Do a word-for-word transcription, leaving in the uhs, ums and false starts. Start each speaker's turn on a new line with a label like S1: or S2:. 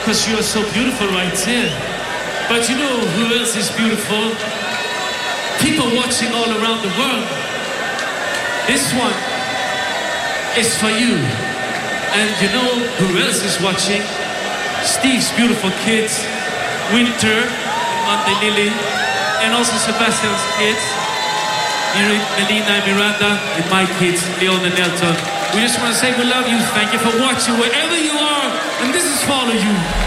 S1: because you're so beautiful right here. But you know who else is beautiful? People watching all around the world. This one is for you. And you know who else is watching? Steve's beautiful kids, Winter, Monte Lily, and also Sebastian's kids, Melina, Miranda, and my kids, Leon and Elton. We just want to say we love you. Thank you for watching wherever you are. And this is for all of you.